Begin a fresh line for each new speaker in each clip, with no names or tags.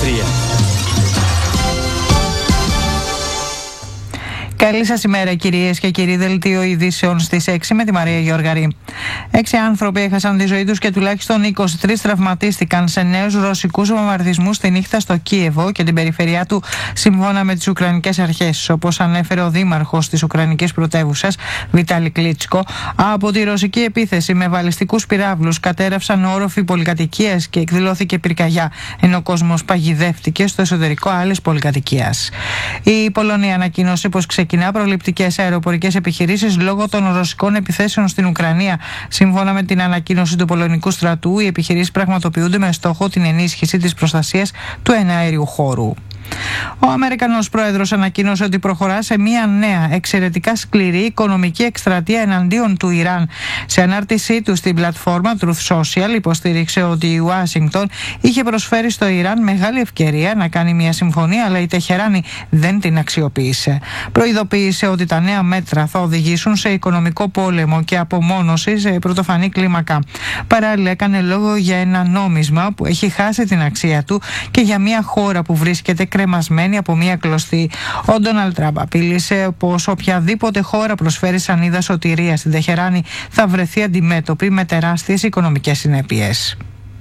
Καλή σας ημέρα, κυρίες και κύριοι. Δελτίο ειδήσεων στις 6 με τη Μαρία Γεωργαρή. 6 άνθρωποι έχασαν τη ζωή τους και τουλάχιστον 23 τραυματίστηκαν σε νέους ρωσικούς βομβαρδισμούς τη νύχτα στο Κίεβο και την περιφερειά του, σύμφωνα με τις Ουκρανικές αρχές. Όπως ανέφερε ο δήμαρχος της Ουκρανικής πρωτεύουσας, Βιτάλη Κλίτσκο, από τη ρωσική επίθεση με βαλιστικούς πυράβλους κατέρευσαν όροφοι πολυκατοικίας και εκδηλώθηκε πυρκαγιά, ενώ ο κόσμος παγιδεύτηκε στο εσωτερικό άλλης πολυκατοικίας. Η Πολωνία ανακοίνωσε πως ξεκινά προληπτικές αεροπορικές επιχειρήσεις λόγω των ρωσικών επιθέσεων στην Ουκρανία. Σύμφωνα με την ανακοίνωση του πολωνικού στρατού, οι επιχειρήσεις πραγματοποιούνται με στόχο την ενίσχυση της προστασίας του εναέριου χώρου. Ο Αμερικανός πρόεδρος ανακοίνωσε ότι προχωρά σε μια νέα, εξαιρετικά σκληρή οικονομική εκστρατεία εναντίον του Ιράν. Σε ανάρτησή του στην πλατφόρμα Truth Social, υποστήριξε ότι η Ουάσιγκτον είχε προσφέρει στο Ιράν μεγάλη ευκαιρία να κάνει μια συμφωνία, αλλά η Τεχεράνη δεν την αξιοποίησε. Προειδοποίησε ότι τα νέα μέτρα θα οδηγήσουν σε οικονομικό πόλεμο και απομόνωση σε πρωτοφανή κλίμακα. Παράλληλα, έκανε λόγο για ένα νόμισμα που έχει χάσει την αξία του και για μια χώρα που βρίσκεται κρεμασμένη από μια κλωστή. Ο Ντόναλντ Τραμπ απείλησε πως οποιαδήποτε χώρα προσφέρει σανίδα σωτηρίας στην Τεχεράνη θα βρεθεί αντιμέτωπη με τεράστιες οικονομικές συνέπειες.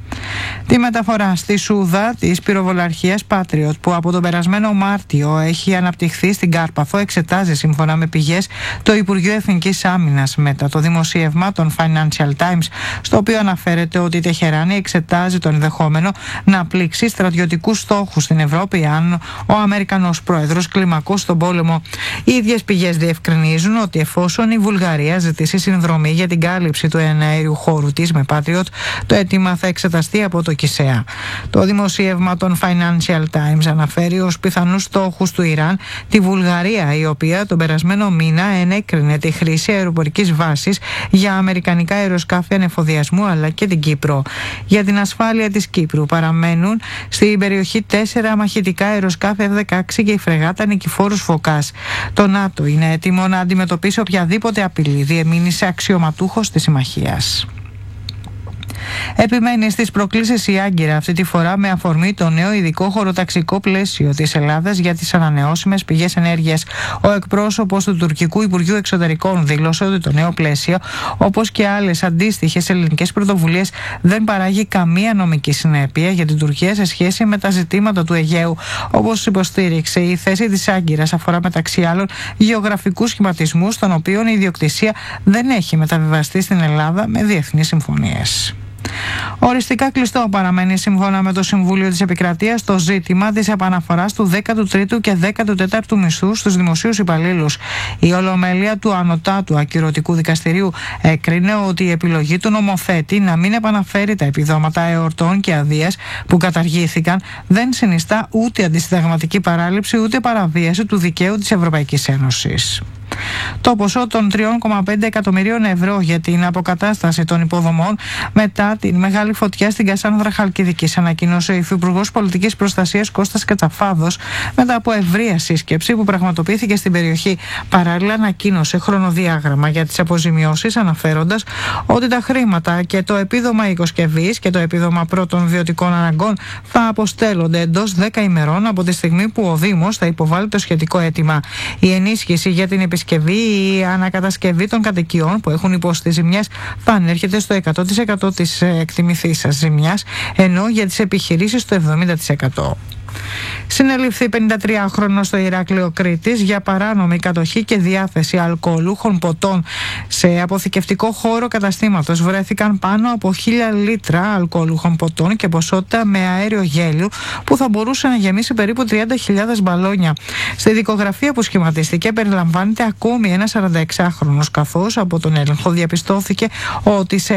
Τη μεταφορά στη Σούδα της πυροβολαρχίας Patriot, που από τον περασμένο Μάρτιο έχει αναπτυχθεί στην Κάρπαθο, εξετάζει σύμφωνα με πηγές το Υπουργείο Εθνικής Άμυνας μετά το δημοσίευμα των Financial Times, στο οποίο αναφέρεται ότι η Τεχεράνη εξετάζει το ενδεχόμενο να πλήξει στρατιωτικούς στόχους στην Ευρώπη αν ο Αμερικανός πρόεδρος κλιμακώσει τον πόλεμο. Οι ίδιες πηγές διευκρινίζουν ότι εφόσον η Βουλγαρία ζητήσει συνδρομή για την κάλυψη του εναέριου χώρου της με Patriot, το αίτημα θα εξεταστεί από το ΚΙΣΕΑ. Το δημοσίευμα των Financial Times αναφέρει ως πιθανούς στόχους του Ιράν τη Βουλγαρία, η οποία τον περασμένο μήνα ενέκρινε τη χρήση αεροπορικής βάσης για αμερικανικά αεροσκάφη ανεφοδιασμού, αλλά και την Κύπρο. Για την ασφάλεια της Κύπρου παραμένουν στην περιοχή 4 μαχητικά αεροσκάφη F-16 και η φρεγάτα Νικηφόρους Φωκάς. Το ΝΑΤΟ είναι έτοιμο να αντιμετωπίσει οποιαδήποτε απειλή, διεμήνυσε αξιωματούχος της συμμαχίας. Επιμένει στις προκλήσεις η Άγκυρα, αυτή τη φορά με αφορμή το νέο ειδικό χωροταξικό πλαίσιο της Ελλάδας για τις ανανεώσιμες πηγές ενέργειας. Ο εκπρόσωπος του τουρκικού Υπουργείου Εξωτερικών δήλωσε ότι το νέο πλαίσιο, όπως και άλλες αντίστοιχες ελληνικές πρωτοβουλίες, δεν παράγει καμία νομική συνέπεια για την Τουρκία σε σχέση με τα ζητήματα του Αιγαίου. Όπως υποστήριξε, η θέση της Άγκυρας αφορά μεταξύ άλλων γεωγραφικούς σχηματισμούς, των οποίων η ιδιοκτησία δεν έχει μεταβιβαστεί στην Ελλάδα με διεθνείς συμφωνίες. Οριστικά κλειστό παραμένει, σύμφωνα με το Συμβούλιο της Επικρατείας, το ζήτημα της επαναφοράς του 13ου και 14ου μισθού στους δημοσίους υπαλλήλους. Η Ολομέλεια του Ανωτάτου Ακυρωτικού Δικαστηρίου έκρινε ότι η επιλογή του νομοθέτη να μην επαναφέρει τα επιδόματα εορτών και αδείας που καταργήθηκαν δεν συνιστά ούτε αντισυνταγματική παράληψη ούτε παραβίαση του δικαίου της Ευρωπαϊκής Ένωσης. Το ποσό των 3,5 εκατομμυρίων ευρώ για την αποκατάσταση των υποδομών μετά την μεγάλη φωτιά στην Κασάνδρα Χαλκιδικής ανακοίνωσε ο Υφυπουργός Πολιτικής Προστασίας Κώστας Κατσαφάδος μετά από ευρεία σύσκεψη που πραγματοποιήθηκε στην περιοχή. Παράλληλα, ανακοίνωσε χρονοδιάγραμμα για τις αποζημιώσεις, αναφέροντας ότι τα χρήματα και το επίδομα οικοσκευής και το επίδομα πρώτων βιωτικών αναγκών θα αποστέλλονται εντός 10 ημερών από τη στιγμή που ο Δήμος θα υποβάλει το σχετικό αίτημα. Η ενίσχυση για την επισκευή ή η ανακατασκευή των κατοικιών που έχουν υποστεί ζημιές θα ανέρχεται στο 100% της εκτιμηθής ζημιάς, ενώ για τις επιχειρήσεις το 70%. Συνελήφθη 53χρονος στο Ηράκλειο Κρήτης για παράνομη κατοχή και διάθεση αλκοολούχων ποτών. Σε αποθηκευτικό χώρο καταστήματος βρέθηκαν πάνω από 1.000 λίτρα αλκοολούχων ποτών και ποσότητα με αέριο γέλιο που θα μπορούσε να γεμίσει περίπου 30.000 μπαλόνια. Στη δικογραφία που σχηματίστηκε περιλαμβάνεται ακόμη ένας 46χρονος, καθώς από τον έλεγχο διαπιστώθηκε ότι σε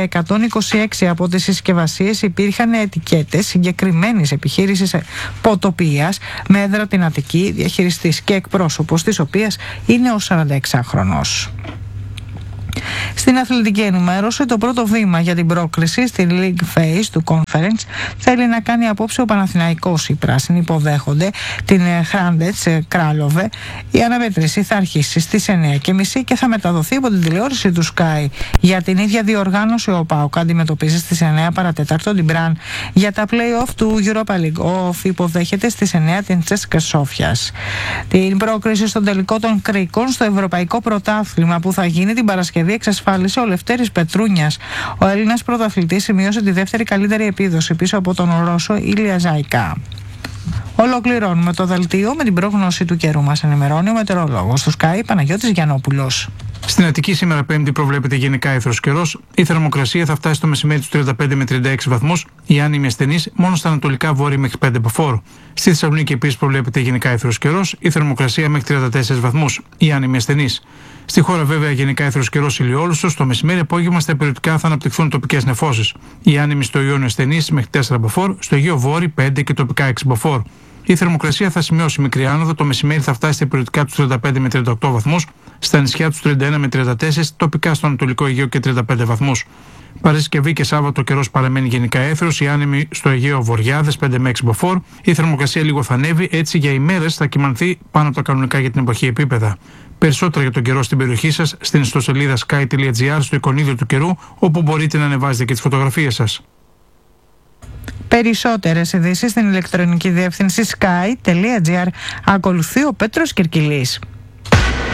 126 από τις συσκευασίες υπήρχαν ετικέτες συγκεκριμένης επιχείρησης ποτοποιίας με έδρα την Αττική, διαχειριστής και εκπρόσωπος της οποίας είναι ο 46χρονος. Στην αθλητική ενημέρωση, το πρώτο βήμα για την πρόκριση στη League Phase του Conference θέλει να κάνει απόψε ο Παναθηναϊκός. Οι πράσινοι υποδέχονται την Χράντετς Κράλοβε. Η αναμέτρηση θα αρχίσει στις 9:30 και θα μεταδοθεί από την τηλεόραση του Sky. Για την ίδια διοργάνωση, ο ΠΑΟΚ αντιμετωπίζει στις 9 παρατέταρτο την Μπραν για τα play-off του Europa League. Ο ΟΦ υποδέχεται στις 9 την Τσέσκα Σόφιας. Την πρόκριση στον τελικό των Κρίκων στο Ευρωπαϊκό Πρωτάθλημα που θα γίνει την Παρασκευή εξασφάλισε ο Λευτέρης Πετρούνιας. Ο Έλληνας πρωταθλητής σημείωσε τη δεύτερη καλύτερη επίδοση πίσω από τον Ρώσο Ήλια Ζαϊκά. Ολοκληρώνουμε το δελτίο με την πρόγνωση του καιρού. Μας ενημερώνει ο μετεωρολόγος του Sky Παναγιώτης Γιαννόπουλος.
Στην Αττική σήμερα Πέμπτη προβλέπεται γενικά αίθρος καιρός. Η θερμοκρασία θα φτάσει στο μεσημέρι τους 35 με 36 βαθμούς. Οι άνεμοι ασθενείς μόνο στα ανατολικά βόρεια μέχρι 5 μποφόρ. Στη Θεσσαλονίκη επίσης προβλέπεται γενικά αίθρος καιρός. Η θερμοκρασία μέχρι 34 βαθμούς. Οι άνεμοι ασθενείς. Στη χώρα βέβαια γενικά αίθρος καιρός ηλιόλουστος. Το μεσημέρι απόγευμα στα περιοδικά θα αναπτυχθούν τοπικές νεφώσεις. Οι άνεμοι στο Ιόνιο ασθενείς μέχρι 4 μποφόρ. Στο Αιγαίο Βόρειο 5 και τοπικά 6 μποφόρ. Η θερμοκρασία θα σημειώσει μικρή άνοδο. Το μεσημέρι θα φτάσει στα περιοδικά του 35 με 38 βαθμούς. Στα νησιά του 31 με 34, τοπικά στο Ανατολικό Αιγαίο και 35 βαθμούς. Παρασκευή και Σάββατο καιρός παραμένει γενικά έθρος. Οι άνεμοι στο Αιγαίο Βοριάδες 5 με 6 μποφόρ. Η θερμοκρασία λίγο θα ανέβει, έτσι για ημέρες θα κυμανθεί πάνω από τα κανονικά για την εποχή επίπεδα. Περισσότερα για τον καιρό στην περιοχή σας στην ιστοσελίδα sky.gr στο εικονίδιο του καιρού, όπου μπορείτε να ανεβάζετε και τις φωτογραφίες σας.
Περισσότερες ειδήσεις στην ηλεκτρονική διεύθυνση sky.gr. Ακολουθεί ο Πέτρος Κερκυλής.